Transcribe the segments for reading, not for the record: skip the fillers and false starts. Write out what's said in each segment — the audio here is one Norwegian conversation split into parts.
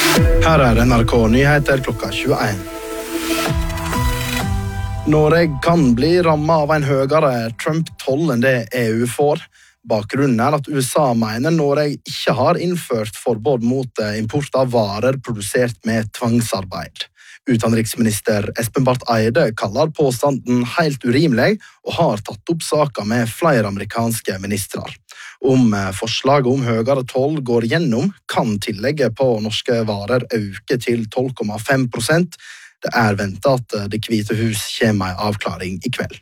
Her NRK Nyheter klokka 21. Norge kan bli rammet av en høyere Trump-toll enn det EU får. Bakgrunnen at USA mener Norge ikke har innført forbud mot import av varer produsert med tvangsarbeid. Utenriksminister Espen Barth Eide kaller påstanden helt urimelig og har tatt opp saken med flere amerikanske ministrar. Om forslaget om høyere toll går gjennom, kan tillegget på norske varer øke til 12,5%. Det ventet at Det hvite hus kommer en avklaring i kveld.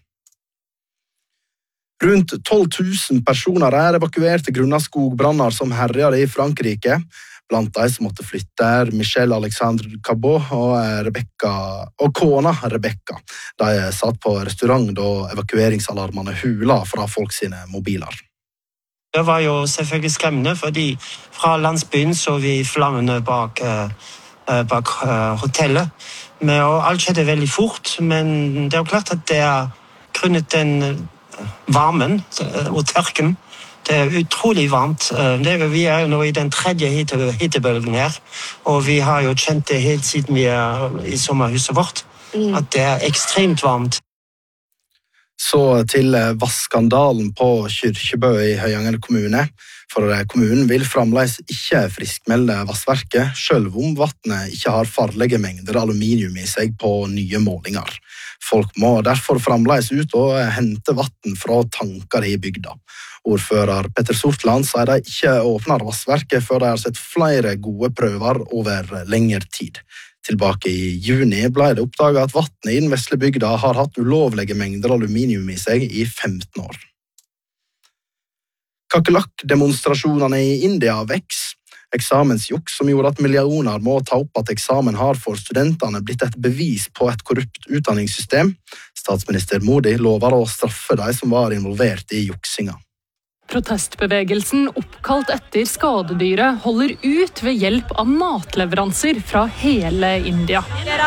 Rundt 12 000 personer evakuert til grunn av skogbranner som herjer i Frankrike. Blant de som måtte flytte Michelle Alexandre Cabot og kona Rebecca. De satt på restaurant da evakueringsalarmene hula fra folk sine mobiler. Det var jo selvfølgelig skremmende, fordi fra landsbyen så vi flammene bak hotellet. Og alt skjedde veldig fort, men det jo klart at det grunnet den varmen og tørken. Det utrolig varmt. Vi jo nå i den tredje hittebølgen her, og vi har jo kjent det helt siden vi i sommerhuset vårt, at det ekstremt varmt. Så til vasskandalen på Kyrkjebø i Høyanger kommune. For kommunen vil fremdeles ikke friskmelde vassverket, selv om vannet ikke har farlige mengder aluminium i seg på nye målinger. Folk må derfor fremdeles ut og hente vann fra tanker i bygda. Ordfører Petter Sortland sier de ikke åpner vassverket før de har sett flere gode prøver over lengre tid. Tilbake i juni ble det oppdaget at vannet i den vesle bygda har hatt ulovlige mengder aluminium i seg i 15 år. Kakerlakk-demonstrasjonene i India veks. Eksamensjuks som gjorde at millioner må ta opp at eksamen har for studentene blitt et bevis på et korrupt utdanningssystem. Statsminister Modi lover å straffe de som var involvert i juksinga. Protestbevegelsen oppkalt etter skadedyret holder ut ved hjelp av matleveranser fra hele India.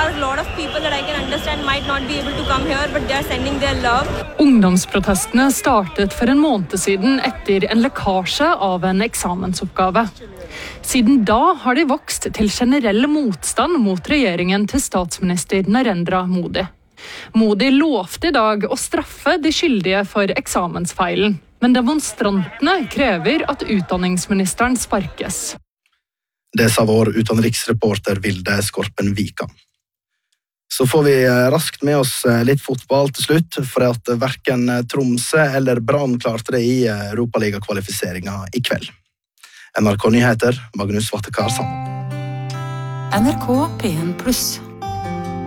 Ungdomsprotestene startet for en måned siden etter en lekkasje av en eksamensoppgave. Siden da har de vokst til generell motstand mot regjeringen til statsminister Narendra Modi. Modi lovte i dag å straffe de skyldige for eksamensfeilen. Men demonstrantene krever at utdanningsministeren sparkes. Det sa vår utenriksreporter Vilde Skorpen Vika. Så får vi raskt med oss litt fotball til slutt, for at hverken Tromsø eller Brann klarte det i Europaliga-kvalifiseringa i kveld. NRK Nyheter, Magnus Vattekar sammen. NRK P1+.